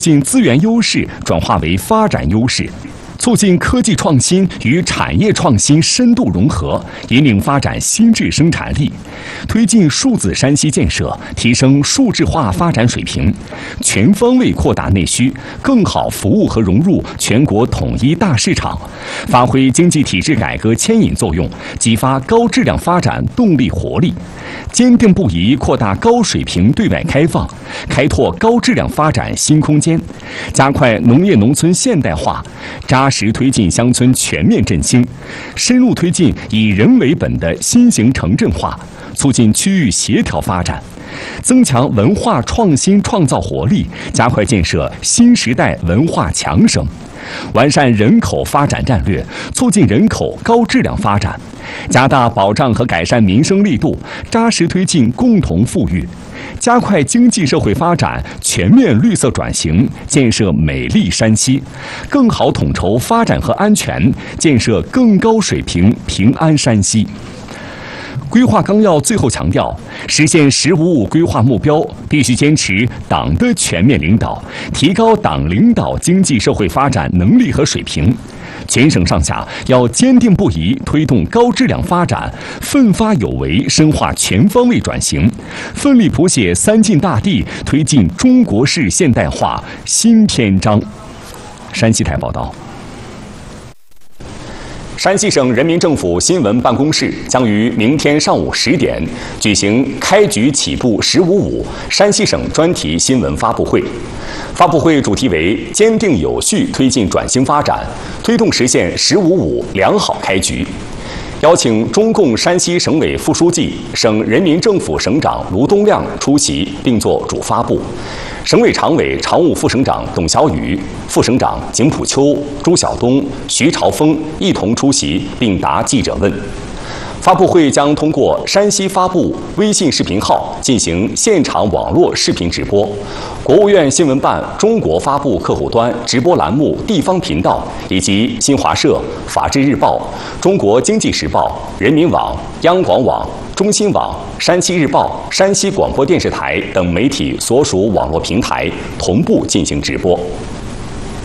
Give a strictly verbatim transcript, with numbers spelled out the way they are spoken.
进资源优势转化为发展优势，促进科技创新与产业创新深度融合，引领发展新质生产力，推进数字山西建设，提升数字化发展水平，全方位扩大内需，更好服务和融入全国统一大市场，发挥经济体制改革牵引作用，激发高质量发展动力活力，坚定不移扩大高水平对外开放，开拓高质量发展新空间，加快农业农村现代化，扎实推进乡村全面振兴，深入推进以人为本的新型城镇化，促进区域协调发展，增强文化创新创造活力，加快建设新时代文化强省，完善人口发展战略，促进人口高质量发展，加大保障和改善民生力度，扎实推进共同富裕，加快经济社会发展全面绿色转型，建设美丽山西，更好统筹发展和安全，建设更高水平平安山西。规划纲要最后强调，实现“十五五”规划目标，必须坚持党的全面领导，提高党领导经济社会发展能力和水平。全省上下要坚定不移推动高质量发展，奋发有为深化全方位转型，奋力谱写三晋大地，推进中国式现代化新篇章。山西台报道。山西省人民政府新闻办公室将于明天上午十点举行开局起步“十五五”山西省专题新闻发布会。发布会主题为“坚定有序推进转型发展，推动实现‘十五五’良好开局”。邀请中共山西省委副书记、省人民政府省长卢东亮出席并作主发布。省委常委、常务副省长董小雨、副省长景普秋、朱晓东、徐朝峰一同出席并答记者问。发布会将通过山西发布微信视频号进行现场网络视频直播，国务院新闻办中国发布客户端直播栏目地方频道以及新华社、法制日报、中国经济时报、人民网、央广网、中新网、山西日报、山西广播电视台等媒体所属网络平台同步进行直播。